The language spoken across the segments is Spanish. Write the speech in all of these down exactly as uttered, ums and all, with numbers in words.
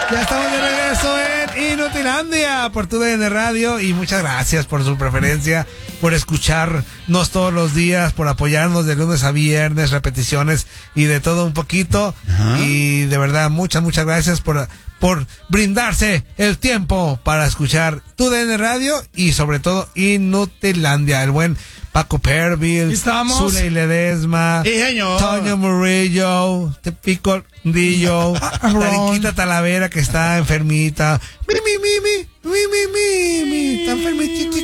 Ya estamos de regreso en Inutilandia por tu D N Radio y muchas gracias por su preferencia, por escucharnos todos los días, por apoyarnos de lunes a viernes, repeticiones y de todo un poquito. Ajá. Y de verdad, muchas, muchas gracias por, por brindarse el tiempo para escuchar tu D N Radio y sobre todo Inutilandia. El buen Paco Perville, Zule Ledesma, sí, Toño Murillo, Tepico Dillo, Tariquita Talavera que está enfermita, mi mi mi mi mi mi mi mi está enfermita,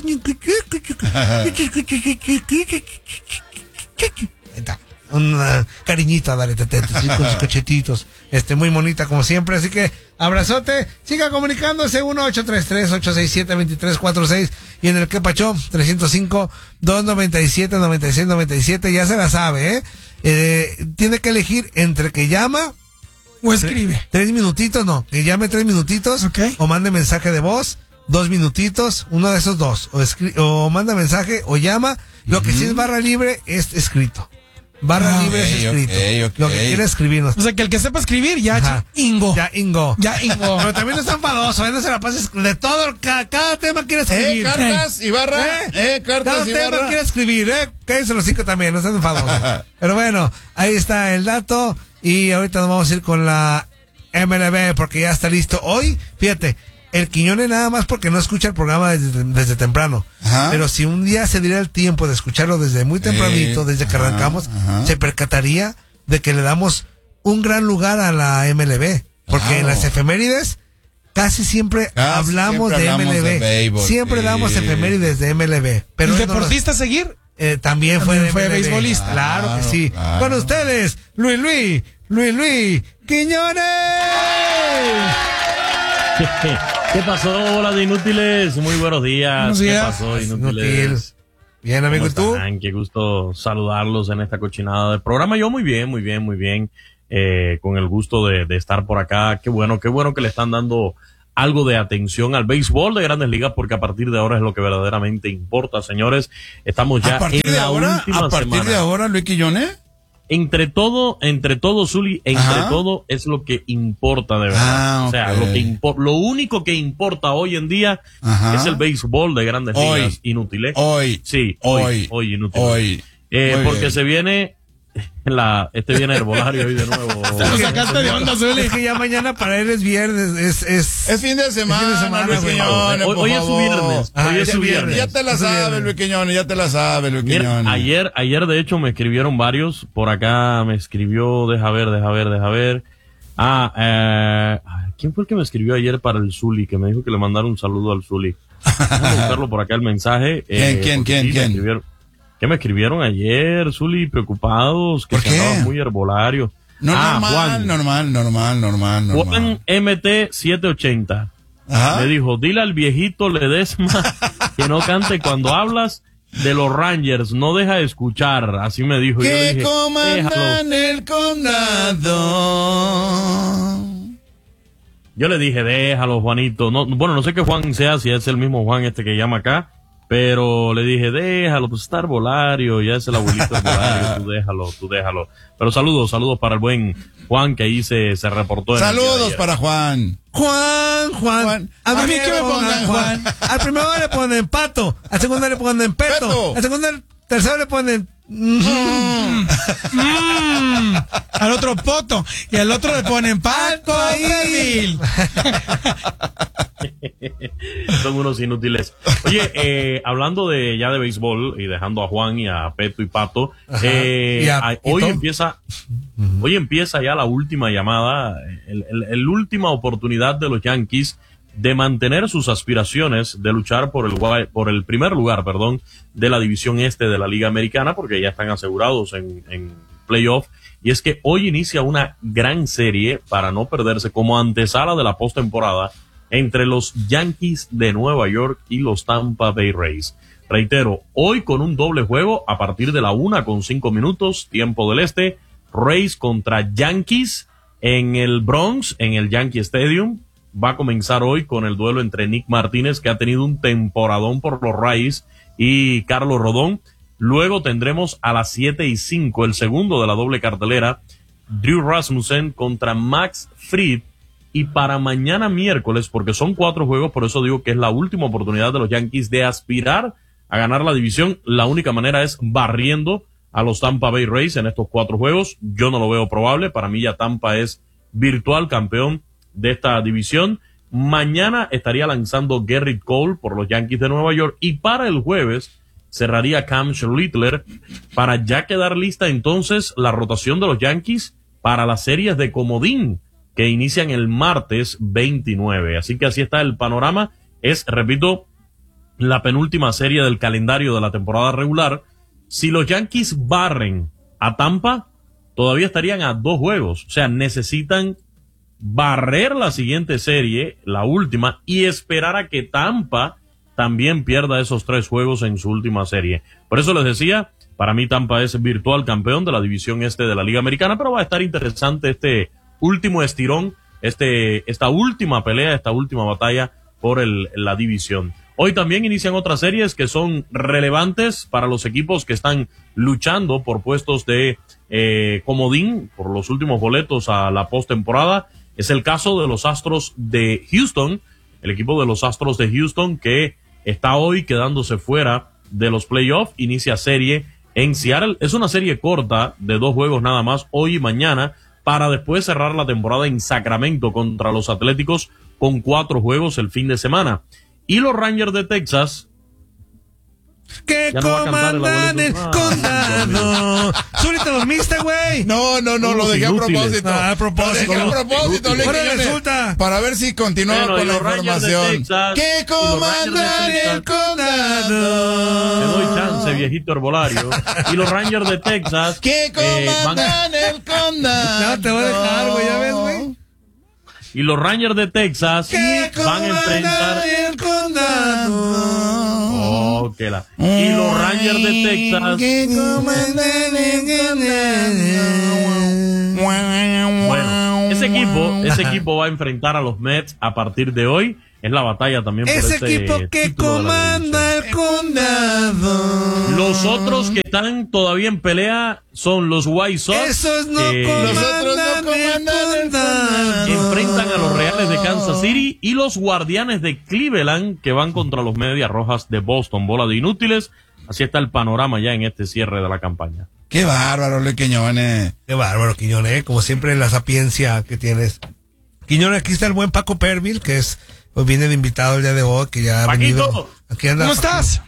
un uh, cariñito a darle tetetos con sus cachetitos, este muy bonita como siempre, así que abrazote, siga comunicándose uno ocho tres tres, ocho seis siete, dos tres cuatro seis y en el que pachó tres cero cinco, dos nueve siete, nueve seis nueve siete, ya se la sabe, ¿eh? Eh, tiene que elegir entre que llama o escribe. Tres, tres minutitos, no, que llame tres minutitos, okay, o mande mensaje de voz, dos minutitos, uno de esos dos, o, escri- o manda mensaje o llama, lo uh-huh. que sí es barra libre es escrito. Barra ah, libre okay, es escrito. Okay, okay. Lo que quiere escribirnos. O sea, que el que sepa escribir, ya Ajá. ingo. Ya ingo. Ya ingo. Pero también no es enfadoso, ¿eh? No se la pases de todo. Cada, cada tema quiere escribir. Eh, cartas y barra. Eh, eh cartas cada y tema barra. quiere escribir, ¿eh? Cállense los cinco también, no sean enfadosos. Pero bueno, ahí está el dato. Y ahorita nos vamos a ir con la M L B porque ya está listo. Hoy, fíjate, el Quiñones nada más porque no escucha el programa desde, desde temprano. Ajá. Pero si un día se diera el tiempo de escucharlo desde muy tempranito, desde que ajá, arrancamos, ajá. se percataría de que le damos un gran lugar a la M L B. Porque claro, en las efemérides casi siempre casi hablamos siempre de hablamos M L B. De béisbol, siempre sí. damos efemérides de M L B. Pero ¿el deportista no, seguir? Eh, también, también fue, de fue beisbolista. Claro, claro que sí. Claro. Con ustedes, Luis Luis, Luis Luis Quiñones. ¿Qué pasó? Hola de inútiles, muy buenos días. Buenos días. ¿Qué pasó, inútiles? Inútil. Bien, amigo, ¿y tú? Qué gusto saludarlos en esta cochinada del programa. Yo muy bien, muy bien, muy bien. Eh, con el gusto de, de estar por acá. Qué bueno, qué bueno que le están dando algo de atención al béisbol de Grandes Ligas, porque a partir de ahora es lo que verdaderamente importa, señores. Estamos ya en la ahora, última a partir semana. de ahora, Luis Quiñones. Entre todo, entre todo, Zuli, entre Ajá. todo es lo que importa de verdad. Ah, o sea, okay. lo que impor- lo único que importa hoy en día Ajá. es el béisbol de Grandes hoy. Ligas. Inútiles. Hoy. Sí, hoy, hoy, hoy inútiles. Hoy. Eh, porque bien. se viene la, este viene herbolario hoy de nuevo. Lo sacaste de onda, Zuli. Es que ya mañana para él es viernes, es, es, es fin de semana, fin de semana Luis Quiñones, hoy, hoy es su viernes. Ah, hoy es su viernes. Ya te la sabes, Luis Quiñones, ya te la sabes, Luis Quiñones. Ayer, ayer de hecho me escribieron varios, por acá me escribió, deja ver, deja ver, deja ver. Ah, eh, ¿quién fue el que me escribió ayer para el Zuli? Que me dijo que le mandara un saludo al Zuli. Vamos a buscarlo por acá el mensaje. Eh, ¿Quién, quién, sí, quién? quién? ¿Qué me escribieron ayer, Zuli? Preocupados, que se andaban muy herbolarios. No, ah, normal, Juan. normal, normal, normal, normal. Juan M T setecientos ochenta. Ajá. Le dijo, dile al viejito Ledesma que no cante cuando hablas de los Rangers, no deja de escuchar. Así me dijo. Que yo le dije, comandan el condado. Yo le dije, déjalo, Juanito. No, bueno, no sé qué Juan sea, si es el mismo Juan este que llama acá. Pero le dije, déjalo, pues está arbolario, ya es el abuelito arbolario, tú déjalo, tú déjalo. Pero saludos, saludos para el buen Juan que ahí se, se reportó. En saludos para Juan. Juan, Juan. Juan. A, a mí que me pongan Juan. Juan. Al primero le ponen pato, al segundo le ponen peto, peto. al segundo, al tercero le ponen... Mm. Mm. Al otro poto y al otro le ponen Paco ahí. Son unos inútiles. Oye, eh, hablando de ya de béisbol y dejando a Juan y a Peto y Pato, eh, ¿Y a, hoy ¿y empieza uh-huh. hoy empieza ya la última llamada, el, el, el última oportunidad de los Yankees de mantener sus aspiraciones de luchar por el por el primer lugar, perdón, de la división este de la Liga Americana, porque ya están asegurados en, en playoff. Y es que hoy inicia una gran serie para no perderse como antesala de la postemporada entre los Yankees de Nueva York y los Tampa Bay Rays. Reitero, hoy con un doble juego a partir de la una con cinco minutos, tiempo del este, Rays contra Yankees en el Bronx, en el Yankee Stadium. Va a comenzar hoy con el duelo entre Nick Martínez, que ha tenido un temporadón por los Rays, y Carlos Rodón. Luego tendremos a las siete y cinco el segundo de la doble cartelera, Drew Rasmussen contra Max Fried, Y para mañana miércoles, porque son cuatro juegos, por eso digo que es la última oportunidad de los Yankees de aspirar a ganar la división. La única manera es barriendo a los Tampa Bay Rays en estos cuatro juegos. Yo no lo veo probable. Para mí ya Tampa es virtual campeón de esta división. Mañana estaría lanzando Gerrit Cole por los Yankees de Nueva York. Y para el jueves cerraría Cam Schlittler para ya quedar lista entonces la rotación de los Yankees para las series de comodín que inician el martes veintinueve. Así que así está el panorama. Es, repito, la penúltima serie del calendario de la temporada regular. Si los Yankees barren a Tampa, todavía estarían a dos juegos. O sea, necesitan barrer la siguiente serie, la última, y esperar a que Tampa también pierda esos tres juegos en su última serie. Por eso les decía, para mí Tampa es virtual campeón de la división este de la Liga Americana, pero va a estar interesante este último estirón, este, esta última pelea, esta última batalla por el, la división. Hoy también inician otras series que son relevantes para los equipos que están luchando por puestos de eh, comodín, por los últimos boletos a la postemporada. Es el caso de los Astros de Houston, el equipo de los Astros de Houston que está hoy quedándose fuera de los playoffs, inicia serie en Seattle. Es una serie corta de dos juegos nada más, hoy y mañana, para después cerrar la temporada en Sacramento contra los Atléticos con cuatro juegos el fin de semana. Y los Rangers de Texas, que comandan el condado. Zuli, ¿te dormiste, güey? No, no, no, lo dejé a propósito. Ah, a propósito. Lo dejé a propósito, Luis Ahora Quiñones, resulta. para ver si continuaba bueno, con la los Rangers de información. Texas, Que y los comandan Rangers de el Texas. condado. Te doy chance, viejito herbolario. Y los Rangers de Texas Que eh, van, comandan el condado. No, te voy a dejar, güey, ya ves, güey. y los Rangers de Texas Que van a enfrentar comandan el condado. oh, que la y los Rangers de Texas Que comandan el condado. bueno, ese equipo ese equipo va a enfrentar a los Mets a partir de hoy. Es la batalla también por Ese este equipo que título de la comanda el condado. Los otros que están todavía en pelea son los White Sox. Esos no que comandan, Los otros no comandan el el condado. enfrentan a los Reales de Kansas City y los Guardianes de Cleveland que van contra los Medias Rojas de Boston. Bola de inútiles. Así está el panorama ya en este cierre de la campaña. Qué bárbaro, Luis Quiñones. Qué bárbaro, Quiñones, ¿eh? Como siempre, la sapiencia que tienes. Quiñones, aquí está el buen Paco Perville, que es, pues viene de invitado el día de hoy, que ya ha Paquito. venido. Aquí anda ¿Cómo Paco. estás?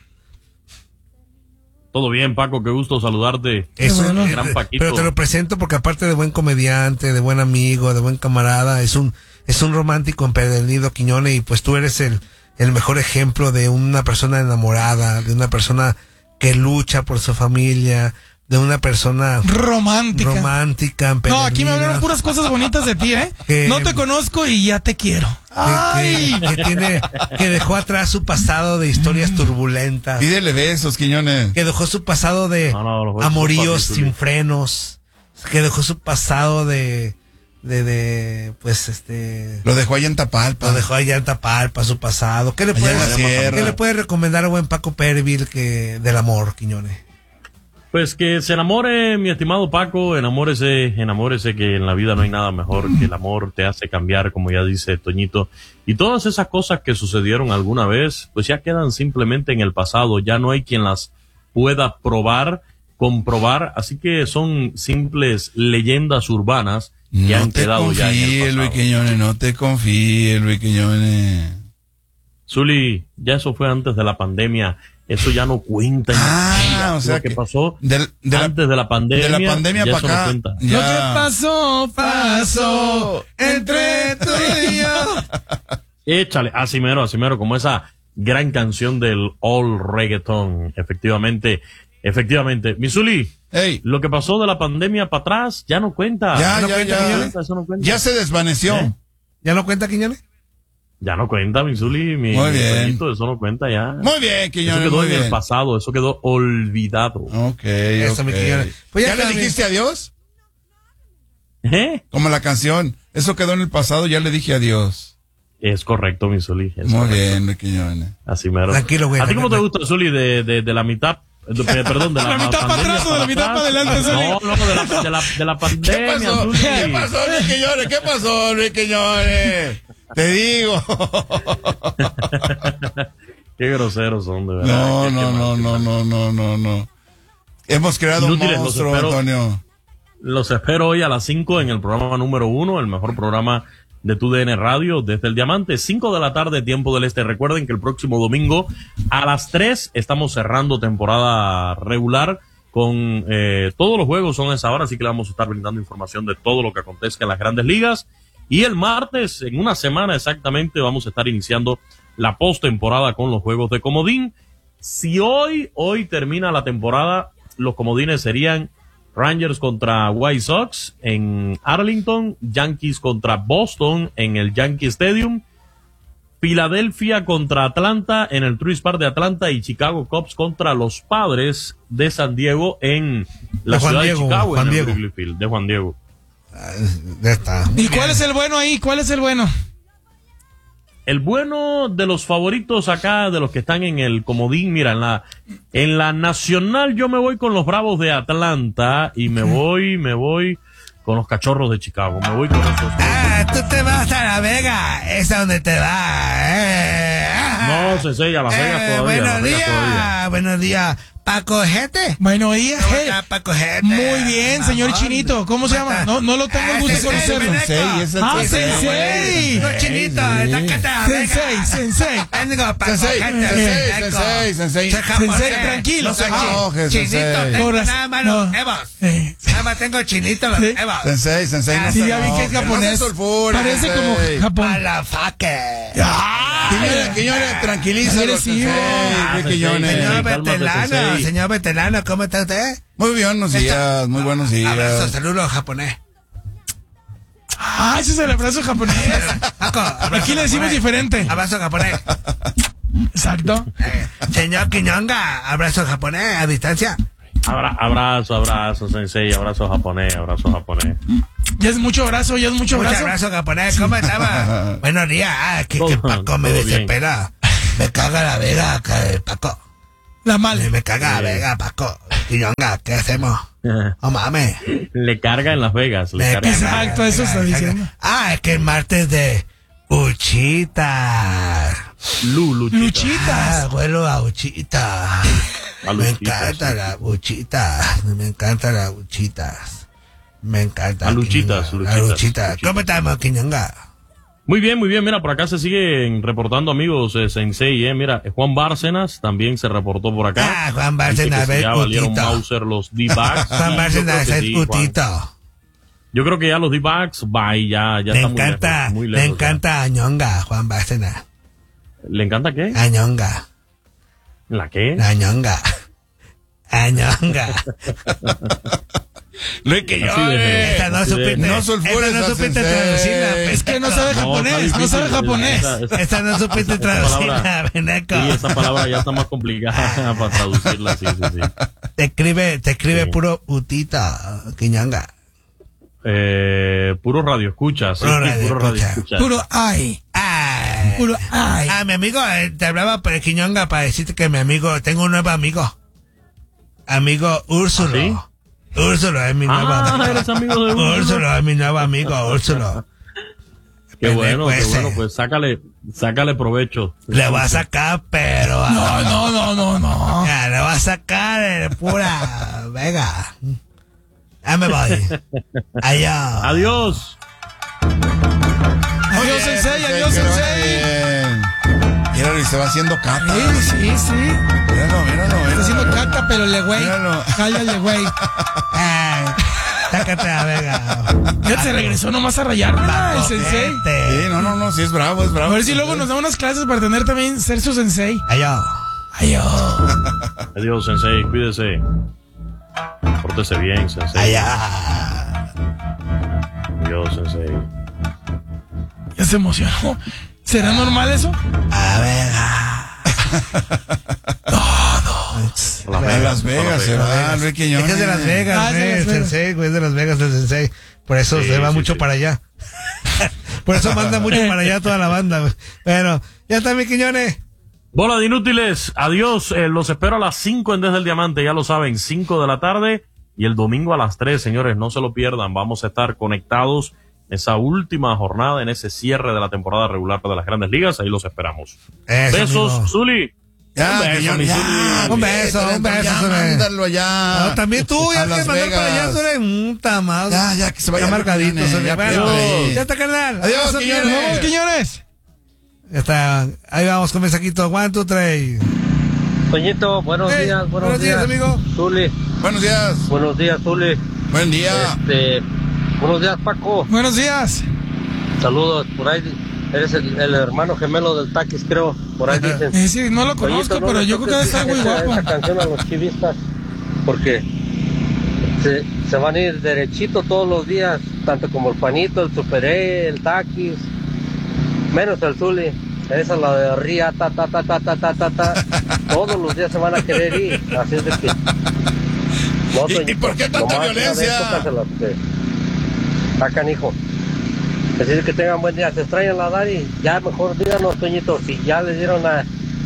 Todo bien, Paco, qué gusto saludarte. Eso, bueno. eh, Gran Paquito. pero te lo presento porque aparte de buen comediante, de buen amigo, de buen camarada, es un es un romántico empedernido, Quiñones, y pues tú eres el, el mejor ejemplo de una persona enamorada, de una persona que lucha por su familia, de una persona Romántica. romántica, No, aquí me hablaron empedernida, puras cosas bonitas de ti, ¿eh? Que- No te conozco y ya te quiero. que, ¡Ay! que- que tiene, que dejó atrás su pasado de historias turbulentas, Pídele besos, Quiñones. que dejó su pasado de No, no, los besos amoríos son para ti, sin Zuli. frenos, que dejó su pasado de, de, de, pues este, Lo dejó allá en Tapalpa. lo dejó allá en Tapalpa, su pasado. ¿Qué le Allá en la puedes, sierra. ¿qué le puedes recomendar al buen Paco Perville que, del amor, Quiñones? Pues que se enamore, mi estimado Paco, enamórese, enamórese que en la vida no hay nada mejor, que el amor te hace cambiar, como ya dice Toñito. Y todas esas cosas que sucedieron alguna vez, pues ya quedan simplemente en el pasado, ya no hay quien las pueda probar, comprobar, así que son simples leyendas urbanas que No han te quedado ya en el confíes, pasado. Luis Quiñones, no te confíes, Luis Quiñones. Zuli, ya eso fue antes de la pandemia, eso ya no cuenta. en la Ah, historia. o sea Lo que que pasó del- de la- antes de la pandemia, De la pandemia ya para eso no acá. cuenta. ya. Lo que pasó, pasó entre tú y yo. Échale, así mero, así mero, como esa gran canción del all reggaeton, efectivamente, efectivamente. Misuli, Ey, lo que pasó de la pandemia para atrás ya no cuenta. ya, no ya, cuenta, ya. Quiñones. Eso no cuenta. Ya se desvaneció. ¿Eh? ¿Ya no cuenta, Quiñones? Ya no cuenta, Misuli, mi, Muy mi bien. Toñito, eso no cuenta ya. Muy bien, Eso Quiñones, quedó muy en el bien. pasado, eso quedó olvidado. Ok, Eso, ok. mi Quiñones. Pues ya ¿Ya le está bien. dijiste adiós? ¿Eh? Como la canción. Eso quedó en el pasado, ya le dije adiós. Es correcto, Misuli. es Muy correcto. bien, Luis Quiñones. Así mero. Tranquilo, güey, ¿A ti cómo te tranquilo. gusta, Zuli, de, de, de la mitad Perdón, de la, la mitad para atrás o de la mitad para adelante. No, no, de la, de la, de la pandemia. ¿Qué pasó? ¿Qué pasó, Luis Quiñones? ¿Qué pasó, Luis Quiñones? Te digo. Qué groseros son, de verdad. No, qué, no, qué no, no, no, no, no, no. Hemos creado Inútiles, un monstruo, los espero, Antonio. Los espero hoy a las cinco en el programa número uno, el mejor programa de tu D N Radio desde el Diamante, cinco de la tarde, tiempo del este. Recuerden que el próximo domingo a las tres estamos cerrando temporada regular con eh, todos los juegos son a esa hora, así que le vamos a estar brindando información de todo lo que acontezca en las grandes ligas. Y el martes, en una semana exactamente, vamos a estar iniciando la postemporada con los juegos de comodín. Si hoy, hoy termina la temporada, los comodines serían Rangers contra White Sox en Arlington, Yankees contra Boston en el Yankee Stadium, Filadelfia contra Atlanta en el Truist Park de Atlanta y Chicago Cubs contra los Padres de San Diego en la de ciudad Diego, de Chicago, Juan en Diego. el Wrigley Field, de Juan Diego. Ya está. ¿Y cuál es el bueno ahí? ¿Cuál es el bueno? El bueno de los favoritos acá, de los que están en el comodín, mira, en la, en la nacional yo me voy con los Bravos de Atlanta y me voy, me voy con los Cachorros de Chicago, me voy con esos. Ah, tú te vas a La Vega, es a donde te vas. Eh. No, Sensei, a Las Vegas Eh, todavía. buenos Las Vegas días, todavía. buenos días. Paco Jete. Buenos días, ¿Cómo hey. está Paco Jete? Muy bien, señor Mamón. Chinito. ¿Cómo se llama? No, no lo tengo el gusto de conocerlo. Sensei, es el Ah, sensei. Sensei. No, Chinito, está que te La Vega. Sensei, Sensei. Bendigo, Paco Sensei, Jete, sensei, Beco. sensei, sensei. Soy japonés. Sensei, tranquilo. No soy Ah, chi- oje, Chinito, sensei. tengo Coraz- nada más los no. Evos. Eh, Nada más tengo Chinito los Sí. Evos. Sensei, sensei. Ah, no Sí, se ya vi que es enoje, no japonés. se sulfure, Parece como sensei. Japón. Malafaque. Quiñones, Quiñones, tranquilízalo, Agresivo. sensei, Ah, Luis sensei, Quiñones. Señor cálmate, veterano, sensei. señor veterano, ¿cómo está usted? Muy buenos días, muy buenos Abrazo, días. saludos japonés. Ah, ese es el abrazo japonés. Paco, abrazo Aquí le decimos japonés. diferente. Abrazo japonés. Exacto. Eh, señor Quiñonga, abrazo japonés a distancia. Abra- abrazo, abrazo, Sensei, abrazo japonés, abrazo japonés. Ya es mucho abrazo, ya es mucho Muchas abrazo. abrazo japonés, ¿cómo estaba? Buenos días, ah, que, que Todo- Paco me todo bien. desespera. Me caga la vega, que Paco. La mal. Me caga la Sí. vega, Paco. Quiñonga, ¿qué hacemos? Oh, mames. Le carga en Las Vegas. Le Me carga. caga, Exacto, me eso caga, está me caga. diciendo. Ah, es que el martes de Uchita. Lu, Luchita. Luchita. Ah, huelo a Uchita. A Me Luchita, encanta sí. la Uchita. Me encanta las Uchitas. Me encanta. A Luchitas, Quiñonga. La Luchitas, Luchita. Luchitas. ¿Cómo estamos, Quiñonga? Muy bien, muy bien. Mira, por acá se siguen reportando amigos eh, Sensei, eh. Mira, Juan Bárcenas también se reportó por acá. Ah, Juan Dice Bárcenas, que ves, ya valieron putito. Mauser los D-backs. Juan Sí, Bárcenas yo creo es que sí, Juan. putito. Yo creo que ya los D-backs, bye, ya, ya Me está muy encanta, lejos, muy me lejos ya. encanta Añonga, Juan Bárcenas. ¿Le encanta qué? Añonga, ¿La qué? Añonga. Añonga. Luis Así de Quiñones. Esta no así de- supiste, No sulfures esta no al supiste sensei. traducirla. Es que no sabe No, japonés, está no sabe difícil, japonés. esa- esa- Esta no supiste esa traducirla, palabra- Beneco. Sí, esa palabra ya está más complicada para traducirla, sí, sí, sí. Te escribe, te escribe Sí. puro putita, Quiñonga. Eh, puro radio escucha, sí, Puro radio puro radio escucha. escucha. Puro ay. Ay. Puro ay. Ah, mi amigo, eh, te hablaba por el Quiñonga para decirte que mi amigo, tengo un nuevo amigo. Amigo Úrsulo. ¿Sí? Úrsulo es mi nuevo Ah, amigo. eres amigo de Úrsulo. Úrsulo es mi nuevo amigo, Úrsulo. Qué bueno, qué Ese. bueno, pues sácale, sácale provecho. Le va a sacar, pero. No, no, no, no, no. Ya, le va a sacar de pura. Venga. Ya me voy. Allá. Adiós. Adiós, Sensei, adiós, que lo vaya Sensei. bien. Míralo, y se va haciendo caca. Sí, sí, sí. Míralo, míralo, Está míralo. haciendo caca, pero le güey. Míralo. Cállale, güey. Ay, sácate la vega. Ya se regresó nomás a rayarla, el Sensei. Sí, no, no, no, sí es bravo, es A bravo. ver si luego nos da unas clases para tener también, ser su Sensei. Allá. Adiós. Adiós, Sensei, cuídese. Pórtese bien, Sensei. Allá. Adiós, Sensei. Ya se emocionó. ¿Será normal eso? A vega. A Las A Vegas, Las Vegas se a Las va, Luis Es Quiñones. que es de Las Vegas, Ah, es de güey, Las el Vegas. Sensei, güey, es de Las Vegas el Sensei. Por eso Sí, se va sí, mucho sí. para allá. Por eso manda mucho para allá toda la banda, güey. Bueno, ya está, mi Quiñones. Bola de inútiles, adiós, eh, los espero a las cinco en Desde el Diamante, ya lo saben, cinco de la tarde y el domingo a las tres, señores, no se lo pierdan, vamos a estar conectados en esa última jornada, en ese cierre de la temporada regular de las Grandes Ligas, ahí los esperamos. Eso, besos, amigo. Zuli. Ya, un beso, ya, mi ya, Zuli. Un beso, un beso, ya, Zuli. mándalo allá. No, también tú, ya A que Las mandar para allá, Vegas. Zuli, un tamal. Ya, ya, que se vaya. Ya marcadito, Zuli. Ya, Bueno, pues. ya está, carnal. Adiós, Abrazo, Quiñones. Quiñones. Vamos, Quiñones. Ya está, ahí vamos con mensajito. One, two, three. Toñito, buenos Hey, días, buenos, buenos días, días, amigo. Zuli, Buenos días. buenos días, Zuli. Buen día. Este, buenos días, Paco. Buenos días. Saludos, por ahí eres el, el hermano gemelo del Taquis, creo. Por ahí dicen. Eh, sí, no lo conozco, Toñito, no pero le yo creo que debe toques estar muy esa- guapo. Esa canción a los chivistas, porque se, se van a ir derechito todos los días, tanto como el Panito, el Super E, el Taquis, menos el Zuli. Esa es la de Ría, ta, ta, ta, ta, ta, ta, ta, ta. Todos los días se van a querer ir, así es de que... No, ¿Y- y Toñito, por qué tanta nomás una violencia? vez tócaselas, que está canijo. Así es que tengan buen día. Se extrañan la Dari. Ya mejor díganos, Toñito, si ya les dieron a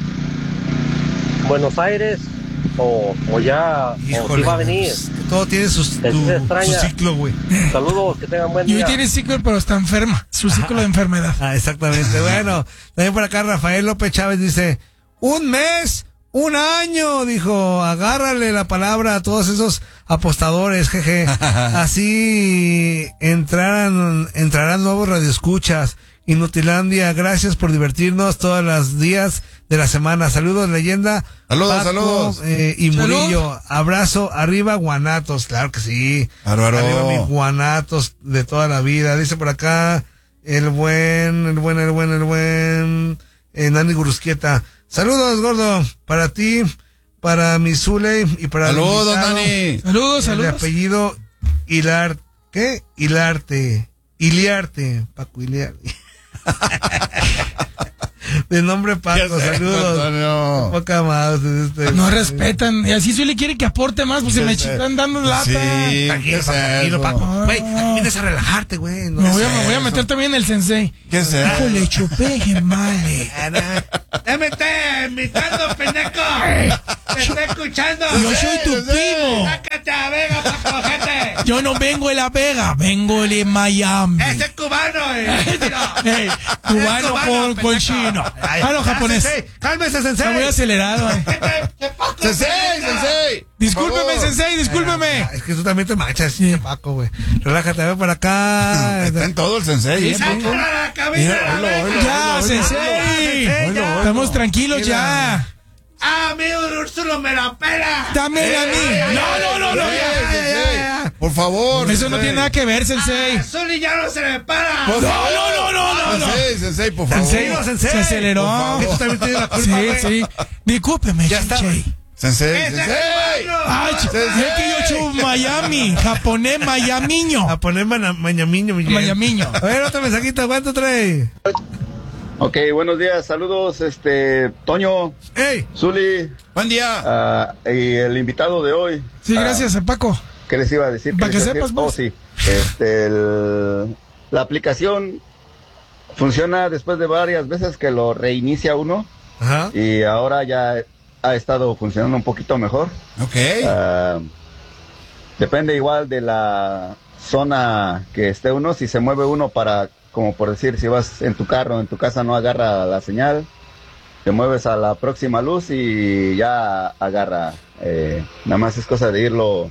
Buenos Aires o, o ya o si Híjole, va a venir. pues, todo tiene sus, Es que tu- se extraña. su ciclo, güey. Saludos, que tengan buen Y hoy día. tiene ciclo, pero está enferma. Su ciclo de enfermedad. Ah, exactamente. Bueno, también por acá Rafael López Chávez dice, un mes, un año, dijo, agárrale la palabra a todos esos apostadores, jeje. Así entrarán, entrarán nuevos radioescuchas. Inutilandia, gracias por divertirnos todos los días de la semana. Saludos, leyenda. Saludos, Paco, saludos. eh, y Salud. Murillo, abrazo, arriba Guanatos, claro que sí. Bárbaro. Arriba mis Guanatos de toda la vida. Dice por acá, el buen, el buen, el buen, el buen, eh, Nani Gurusquieta. Saludos, gordo, para ti, para mi Zule y para el Saludos, invitado, Dani. Saludos, el de saludos. apellido Hilar, ¿qué? Hilarte, Iliarte, Paco Iliarte. De nombre Paco, saludos. Antonio. Poca más. Este, No respetan. Y así Zuli quiere que aporte más, pues se me están dando lata. Sí, ¿qué Tranquilo, es Paco, tranquilo, eso? Paco. Güey, vienes a relajarte, güey. No Me es voy, a, me voy a eso. meter también en el sensei. ¿Qué es eso? Híjole, chupé, gemale. ¡Ya me está invitando, pendejo! ¡Te estoy escuchando! Yo soy tu primo. ¡Sácate a Vega, Paco, gente! Yo no vengo de La Vega, vengo de Miami. ¡Ese es cubano, eh! Ey, cubano cubano, con, con pendejo. chino. Ay, Ah, no, ya, japonés. sensei, ¡Cálmese, Está muy sensei! acelerado. eh. Sensei, sensei. Discúlpeme, Por favor. sensei, discúlpeme. Es que tú también te manchas, sí, Paco, güey. Relájate, ve por acá. Está en todo el sensei. ¿eh? ¡Sácala la cabeza! Mira, oílo, oílo. Ya, sensei. ya. Estamos tranquilos ya. ¡Ah, mi Úrsulo me la pela! Dame a mí. No, no, no, no. Sensei, ya. sensei. Por favor. Eso no sensei. tiene nada que ver, sensei. Zuli ya no se me para! Por No, favor. no, no, no, no, no. Sensei, sensei, por favor. Sensei, Sensei. se aceleró. Que tú también tienes la culpa, Sí, güey. sí. Discúlpeme, Ya está. sensei. Sensei, ¡Ese sensei. cubano! Ay, ch- Sensei. es que yo soy Miami, japonés Miamiño. A poner mana- mañamiño, mi Mañamiño. A ver, otro mensajito, ¿cuánto trae? Ok, buenos días, saludos, este, Toño, ¡Ey! Zuli, Buen día. ah, y el invitado de hoy. Sí, gracias, Paco. ¿Qué les iba a decir? Para ¿Qué que les iba a sepas, decir? pues. Oh, sí. Este, el- la aplicación funciona después de varias veces que lo reinicia uno Ajá. y ahora ya ha estado funcionando un poquito mejor. Ok. Ah, depende igual de la zona que esté uno, si se mueve uno para, como por decir, si vas en tu carro, en tu casa no agarra la señal, te mueves a la próxima luz y ya agarra. Eh, nada más es cosa de irlo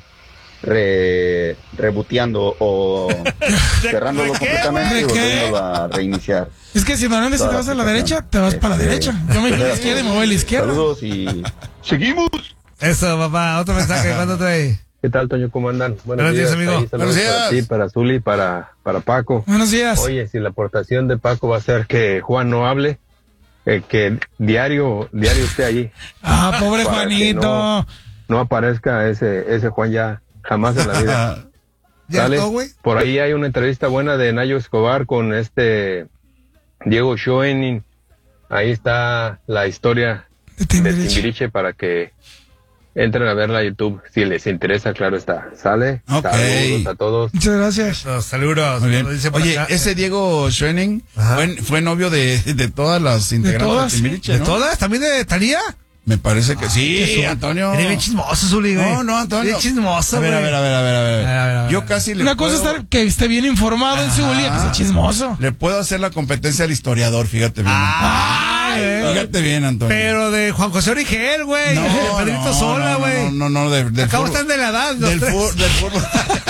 re, reboteando o cerrándolo ¿De qué, completamente y güey? ¿De qué? volviéndolo a reiniciar. Es que si normalmente si te vas a la derecha, te vas para la derecha. Yo me fui a la izquierda y me voy a la izquierda. Saludos y seguimos. Eso, papá, otro mensaje, ¿cuánto trae? ¿Qué tal, Toño? ¿Cómo andan? Buenos días, amigo. Ahí, saludos Buenos días. para ti, para Zuli, para, para Paco. Buenos días. Oye, si la aportación de Paco va a ser que Juan no hable, eh, que diario, diario esté allí. Ah, pobre Para que Juanito. no, no aparezca ese, ese Juan ya jamás en la vida. ¿Ya ¿Sale? todo, güey? Por ahí hay una entrevista buena de Nayo Escobar con este Diego Schoening. Ahí está la historia De de Timbiriche. Timbiriche para que entren a verla a YouTube si les interesa, claro está. ¿Sale? Ok. Saludos a todos. Muchas gracias. Los saludos. Muy bien. Lo dice por Oye, acá. ese Diego Schwenning fue, fue novio de, de todas las integrantes todas? de Timbiriche, ¿De ¿no? todas? ¿También de Talía? Me parece que sí, Antonio. Eres bien chismoso, Zuli, güey. No, no, Antonio. Bien chismoso, A ver, a güey. ver, a ver, a ver, a ver. A ver, a ver, a ver. Yo casi le Una cosa puedo, es estar que esté bien informado en su Ajá. bolilla, que sea chismoso. le puedo hacer la competencia al historiador, fíjate bien. Ay, güey. Fíjate bien, Antonio. Pero de Juan José Origel, güey. no, de Pedrito no, Sola, no, güey. No, no, no, de, del Acabo fútbol. están de la edad, los Del tres. fútbol, del fútbol.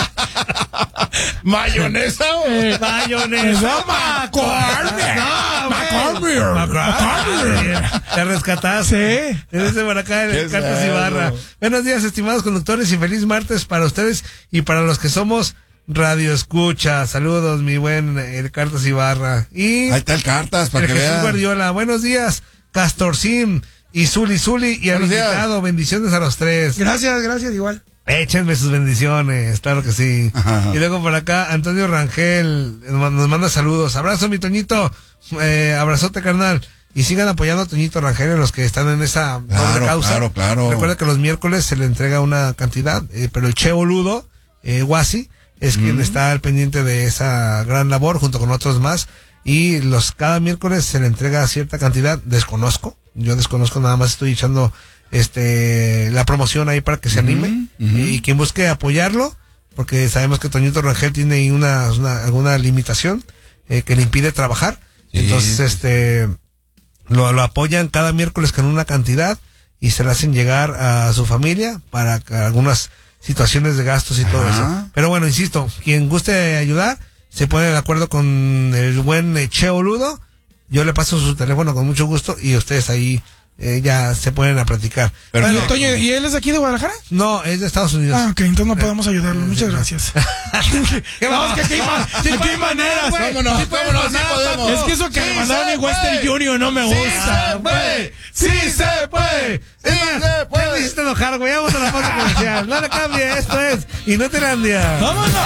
Mayonesa, güey. Mayonesa. McCormick. No, güey. McCormick. Te rescataste. Sí. Eres de por acá, Qué el Cartas cerdo. Ibarra. Buenos días, estimados conductores, y feliz martes para ustedes y para los que somos radio escucha. Saludos, mi buen el Cartas Ibarra. Y Ahí está el Cartas, para el que Jesús vean. Guardiola. Buenos días, Castorcín y Zuli Zuli y al Buenos días. invitado. Bendiciones a los tres. Gracias, gracias, igual. Échenme sus bendiciones, claro que sí. Ajá. Y luego por acá, Antonio Rangel nos manda saludos. Abrazo, mi Toñito. Eh, abrazote, carnal. Y sigan apoyando a Toñito Rangel en los que están en esa doble Claro, causa. claro, claro. Recuerda que los miércoles se le entrega una cantidad, eh, pero el Che Boludo, eh, Guasi, es quien está al pendiente de esa gran labor junto con otros más. Y los cada miércoles se le entrega cierta cantidad. Desconozco, yo desconozco, nada más estoy echando este la promoción ahí para que se anime. ujú. Y quien busque apoyarlo, porque sabemos que Toñito Rangel tiene ahí una, una alguna limitación eh, que le impide trabajar. Sí. Entonces, este lo, lo apoyan cada miércoles con una cantidad y se le hacen llegar a su familia para que algunas situaciones de gastos y todo Ajá. eso. Pero bueno, insisto, quien guste ayudar, se pone de acuerdo con el buen eh, Che Boludo. Yo le paso su teléfono con mucho gusto y ustedes ahí eh, ya se ponen a platicar. Pero Bueno, no, Toño, ¿y él es de aquí de Guadalajara? No, es de Estados Unidos. Ah, ok, entonces no podemos ayudarlo. Muchas gracias. ¿Qué No, vamos? es que aquí hay, ma- Sí aquí hay puedes maneras. pasar, güey. Vámonos, Sí puedes vámonos, sí pasar, podemos. papi. Es que eso que Sí me mandaron se en Western puede. Junior no me gusta. se puede. ¡Sí se puede! Sí se puede. Ya me hiciste enojar, güey. Vamos a la pausa comercial. No le cambie, esto es Inutilandia. ¡Vámonos!